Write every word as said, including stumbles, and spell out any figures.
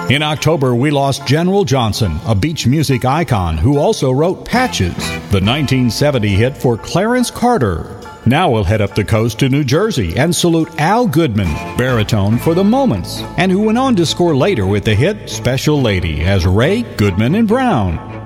In October, we lost General Johnson, a beach music icon who also wrote Patches, the nineteen seventy hit for Clarence Carter. Now we'll head up the coast to New Jersey and salute Al Goodman, baritone for The Moments, and who went on to score later with the hit Special Lady as Ray Goodman and Brown.